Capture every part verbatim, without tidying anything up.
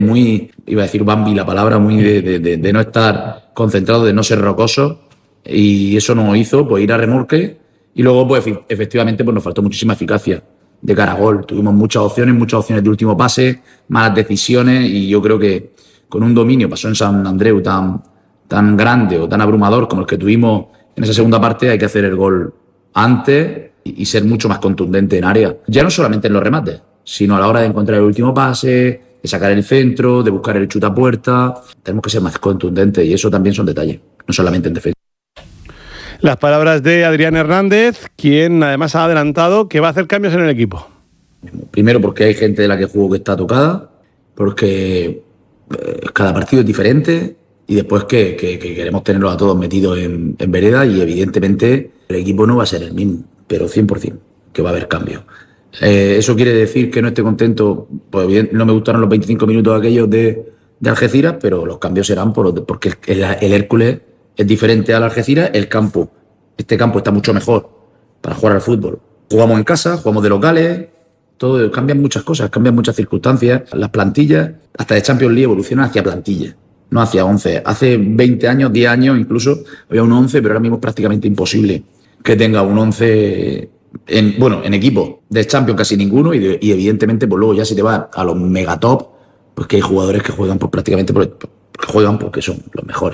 muy, iba a decir Bambi la palabra, muy de, de, de, de no estar concentrado, de no ser rocoso, y eso nos hizo pues ir a remolque, y luego pues efectivamente pues nos faltó muchísima eficacia de cara a gol. Tuvimos muchas opciones, muchas opciones de último pase, malas decisiones, y yo creo que con un dominio pasó en Sant Andreu tan, tan grande o tan abrumador como el que tuvimos en esa segunda parte, hay que hacer el gol antes y, y ser mucho más contundente en área. Ya no solamente en los remates, sino a la hora de encontrar el último pase, de sacar el centro, de buscar el chutapuerta. Tenemos que ser más contundentes, y eso también son detalles, no solamente en defensa. Las palabras de Adrián Hernández, quien además ha adelantado que va a hacer cambios en el equipo. Primero porque hay gente de la que juego que está tocada, porque eh, cada partido es diferente, y después que, que, que queremos tenerlos a todos metidos en, en vereda, y evidentemente el equipo no va a ser el mismo, pero cien por ciento que va a haber cambios. Eh, ¿Eso quiere decir que no esté contento? Pues bien, no me gustaron los veinticinco minutos aquellos de, de Algeciras, pero los cambios serán por, porque el, el Hércules es diferente al Algeciras. El campo, este campo está mucho mejor para jugar al fútbol. Jugamos en casa, jugamos de locales, todo, cambian muchas cosas, cambian muchas circunstancias. Las plantillas, hasta de Champions League, evolucionan hacia plantillas, no hacia once. Hace veinte años, diez años incluso, había un once, pero ahora mismo es prácticamente imposible que tenga un once... En, bueno, en equipo de Champions casi ninguno, y, de, y evidentemente pues luego ya si te vas a los megatop, pues que hay jugadores que juegan pues prácticamente por, que juegan porque son los mejores.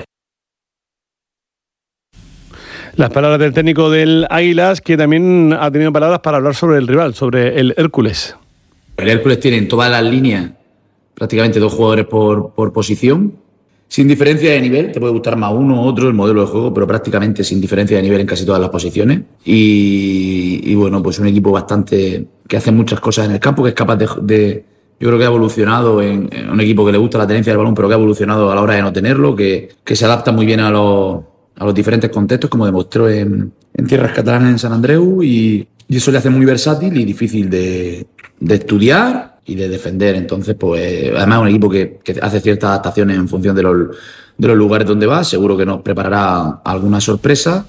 Las palabras del técnico del Águilas, que también ha tenido palabras para hablar sobre el rival, sobre el Hércules. El Hércules tiene en todas las líneas prácticamente dos jugadores por, por posición, sin diferencia de nivel. Te puede gustar más uno u otro el modelo de juego, pero prácticamente sin diferencia de nivel en casi todas las posiciones. Y, y bueno, pues un equipo bastante que hace muchas cosas en el campo, que es capaz de... de yo creo que ha evolucionado en, en un equipo que le gusta la tenencia del balón, pero que ha evolucionado a la hora de no tenerlo, que, que se adapta muy bien a los, a los diferentes contextos, como demostró en, en tierras catalanas en Sant Andreu, y, y eso le hace muy versátil y difícil de, de estudiar y de defender. Entonces, pues además es un equipo que, que hace ciertas adaptaciones en función de los, de los lugares donde va. Seguro que nos preparará alguna sorpresa.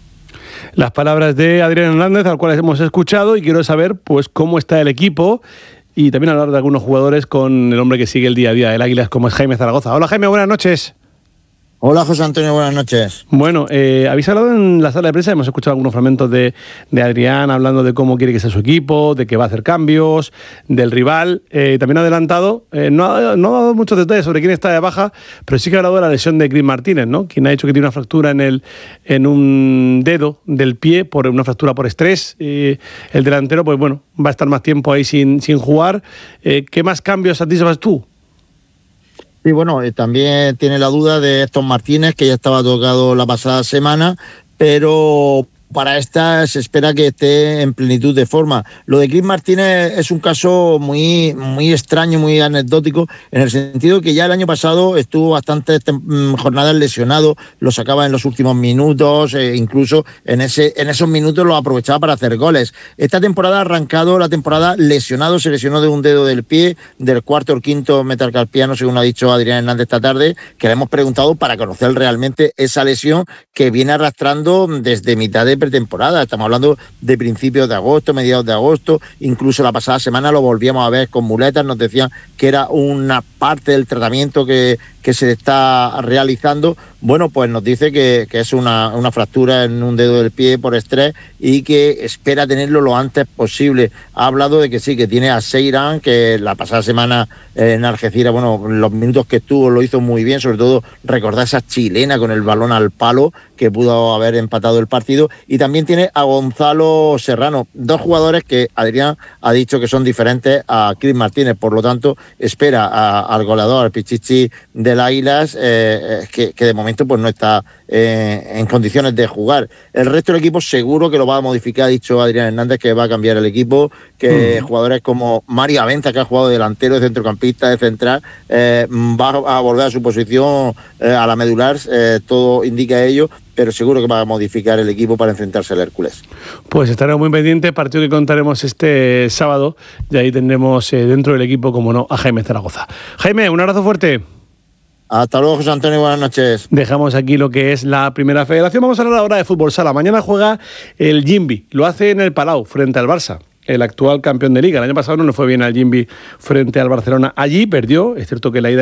Las palabras de Adrián Hernández, al cual hemos escuchado, y quiero saber pues cómo está el equipo, y también hablar de algunos jugadores con el hombre que sigue el día a día del Águilas, como es Jaime Zaragoza. Hola Jaime, buenas noches. Hola José Antonio, buenas noches. Bueno, eh, habéis hablado en la sala de prensa, hemos escuchado algunos fragmentos de, de Adrián hablando de cómo quiere que sea su equipo, de que va a hacer cambios, del rival. Eh, también ha adelantado, eh, no, ha, no ha dado muchos detalles sobre quién está de baja, pero sí que ha hablado de la lesión de Chris Martínez, ¿no? Quien ha dicho que tiene una fractura en, el, en un dedo del pie, por una fractura por estrés. Eh, el delantero, pues bueno, va a estar más tiempo ahí sin, sin jugar. Eh, ¿Qué más cambios anticipas tú? Sí, bueno, eh, también tiene la duda de Héctor Martínez, que ya estaba tocado la pasada semana, pero para esta se espera que esté en plenitud de forma. Lo de Chris Martínez es un caso muy, muy extraño, muy anecdótico, en el sentido que ya el año pasado estuvo bastantes jornadas lesionado, lo sacaba en los últimos minutos, eh, incluso en, ese, en esos minutos lo aprovechaba para hacer goles. Esta temporada ha arrancado la temporada lesionado, se lesionó de un dedo del pie, del cuarto o quinto metacarpiano, según ha dicho Adrián Hernández esta tarde, que le hemos preguntado para conocer realmente esa lesión que viene arrastrando desde mitad de pretemporada. Estamos hablando de principios de agosto, mediados de agosto, incluso la pasada semana lo volvíamos a ver con muletas, nos decían que era una parte del tratamiento que, que se está realizando. Bueno, pues nos dice que, que es una, una fractura en un dedo del pie por estrés y que espera tenerlo lo antes posible. Ha hablado de que sí, que tiene a Seiran, que la pasada semana en Algeciras, bueno, los minutos que estuvo lo hizo muy bien, sobre todo recordar esa chilena con el balón al palo que pudo haber empatado el partido, y también tiene a Gonzalo Serrano, dos jugadores que Adrián ha dicho que son diferentes a Chris Martínez, por lo tanto espera a, al goleador, al Pichichi del Águilas, eh, que, que de momento pues no está eh, en condiciones de jugar. El resto del equipo seguro que lo va a modificar, ha dicho Adrián Hernández que va a cambiar el equipo, que mm. jugadores como Mario Avenza, que ha jugado de delantero, de centrocampista, de central, eh, va a volver a su posición eh, a la medular, eh, todo indica ello, pero seguro que va a modificar el equipo para enfrentarse al Hércules. Pues estaremos muy pendientes, partido que contaremos este sábado, y ahí tendremos eh, dentro del equipo, como no, a Jaime Zaragoza. Jaime, un abrazo fuerte. Hasta luego, José Antonio, buenas noches. Dejamos aquí lo que es la Primera Federación. Vamos a hablar ahora de fútbol sala. Mañana juega el Jimbi, lo hace en el Palau, frente al Barça. el actual campeón de Liga. El año pasado no le fue bien al Jimby frente al Barcelona. Allí perdió, es cierto que la ida